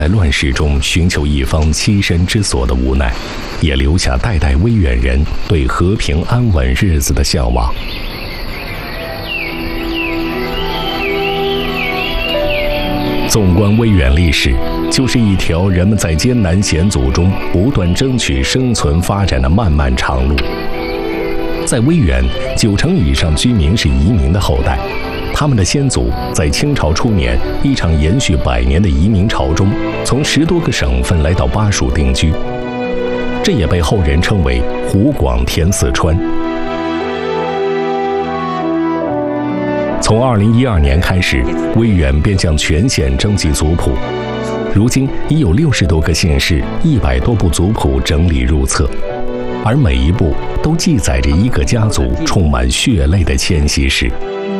在乱世中寻求一方栖身之所的无奈，也留下代代威远人对和平安稳日子的向往。纵观威远历史，就是一条人们在艰难险阻中不断争取生存发展的漫漫长路。在威远，90%以上居民是移民的后代。他们的先祖在清朝初年一场延续100年的移民潮中，从10多个省份来到巴蜀定居，这也被后人称为湖广填四川。从2012年开始，威远便向全县征集族谱，如今已有60多个县市100多部族谱整理入册，而每一部都记载着一个家族充满血泪的迁徙史。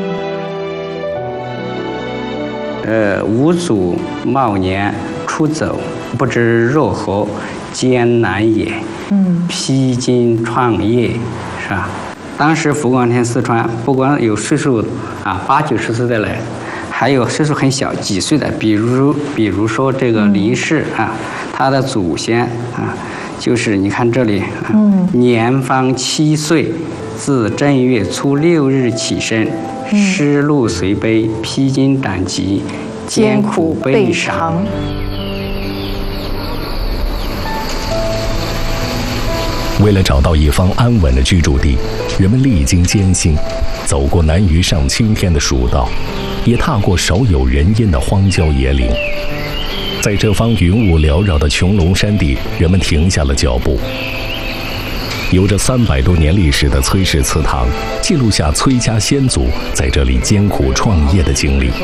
五祖茂年出走，不知若何艰难也。披荆创业，是吧？当时湖广填四川，不光有岁数80、90岁的人，还有岁数很小几岁的，比如说这个林氏他的祖先就是你看这里年方7岁，自正月初6日起身。失路随悲，披荆斩棘，艰苦备尝。 为了找到一方安稳的居住地，人们历经艰辛，走过难于上青天的蜀道，也踏过少有人烟的荒郊野岭。在这方云雾缭绕的穹窿山地，人们停下了脚步。有着300多年历史的崔氏祠堂，记录下崔家先祖在这里艰苦创业的经历。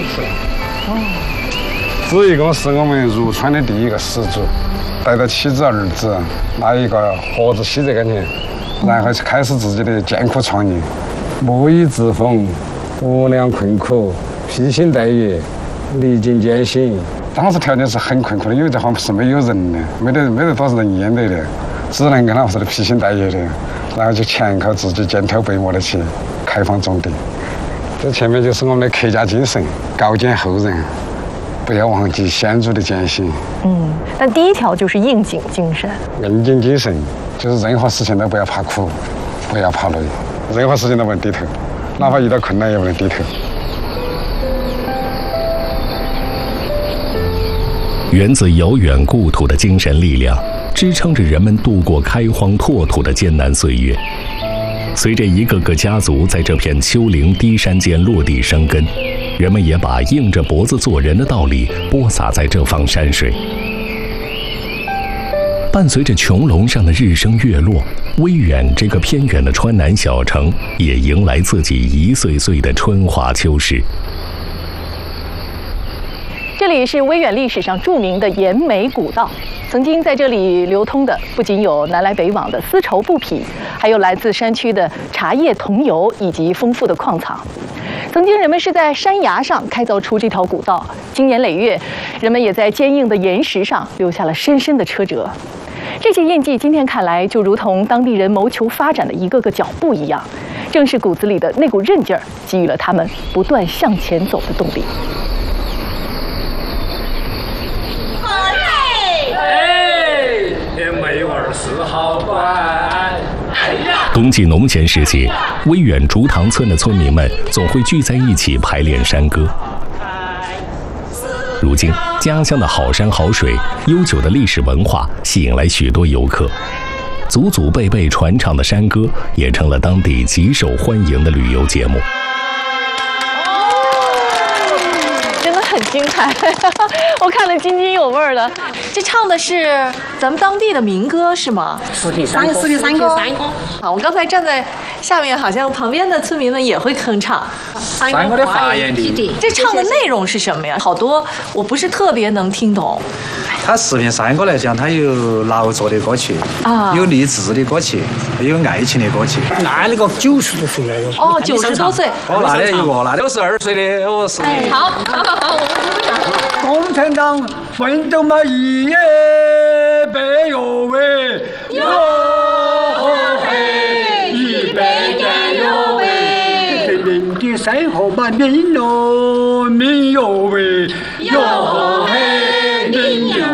子一共是我们入川的第一个始祖，带着妻子儿子拿一个盒子吸在跟前，然后开始自己的艰苦创业。木已自封，无量困苦，披星戴月，历尽艰辛。当时条件是很困苦的，有的地方是没有人的，没得多少人烟的，只能跟他们说的披星戴月的，然后就全靠自己肩头背磨的去开荒种地。这前面就是我们的客家精神，告诫后人不要忘记先祖的艰辛。 但第一条就是应景精神。 应景精神就是任何事情都不要怕苦，不要怕累，任何事情都不能低头，哪怕遇到困难也不能低头。 源自遥远故土的精神力量，支撑着人们度过开荒拓土的艰难岁月。随着一个个家族在这片丘陵低山间落地生根，人们也把硬着脖子做人的道理播撒在这方山水。伴随着穹窿上的日升月落，威远这个偏远的川南小城也迎来自己一岁岁的春华秋实。 这里是威远历史上著名的延美古道，曾经在这里流通的不仅有南来北往的丝绸布匹，还有来自山区的茶叶、桐油以及丰富的矿藏。曾经人们是在山崖上开凿出这条古道，经年累月，人们也在坚硬的岩石上留下了深深的车辙。这些印记今天看来就如同当地人谋求发展的一个个脚步一样，正是骨子里的那股韧劲儿，给予了他们不断向前走的动力。 美味是好乖。 冬季农闲时节，威远竹塘村的村民们总会聚在一起排练山歌。如今，家乡的好山好水、悠久的历史文化吸引来许多游客，祖祖辈辈传唱的山歌也成了当地极受欢迎的旅游节目。 很精彩，我看得津津有味的。 这唱的是咱们当地的民歌是吗？ 四平山歌。 好，我刚才站在下面，好像旁边的村民们也会哼唱。 山歌的发源地。 这唱的内容是什么呀？好多我不是特别能听懂。 它四平山歌来讲，它有劳作的歌曲，有励志的歌曲，有爱情的歌曲。 那个90多岁那个。 哦，90多岁。 哦，那里有个，那62岁的，我是。 好。 共产党奋斗嘛一夜被哟喂，哟嘿，一辈年哟喂，人民的生活嘛民乐民。